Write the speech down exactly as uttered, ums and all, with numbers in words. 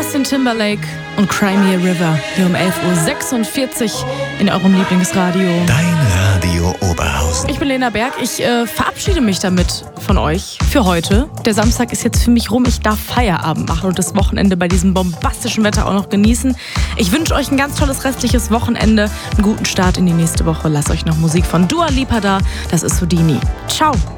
Justin Timberlake und Cry Me a River hier um elf Uhr sechsundvierzig in eurem Lieblingsradio. Dein Radio Oberhausen. Ich bin Lena Berg. Ich äh, verabschiede mich damit von euch für heute. Der Samstag ist jetzt für mich rum. Ich darf Feierabend machen und das Wochenende bei diesem bombastischen Wetter auch noch genießen. Ich wünsche euch ein ganz tolles restliches Wochenende. Einen guten Start in die nächste Woche. Lasst euch noch Musik von Dua Lipa da. Das ist Houdini. Ciao.